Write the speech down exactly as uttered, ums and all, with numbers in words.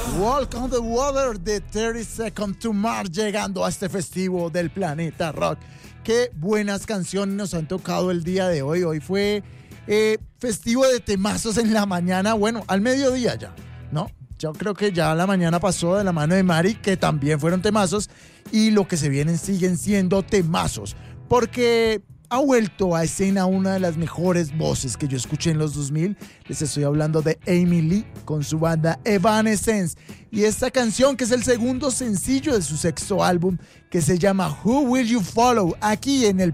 Walk on the Water de thirty Seconds to Mars, llegando a este festivo del planeta rock. Qué buenas canciones nos han tocado el día de hoy. Hoy fue eh, festivo de temazos en la mañana, bueno, al mediodía ya, ¿no? Yo creo que ya la mañana pasó de la mano de Mari, que también fueron temazos, y lo que se vienen siguen siendo temazos, porque ha vuelto a escena una de las mejores voces que yo escuché en los dos mil. Les estoy hablando de Amy Lee con su banda Evanescence. Y esta canción, que es el segundo sencillo de su sexto álbum, que se llama Who Will You Follow, aquí en el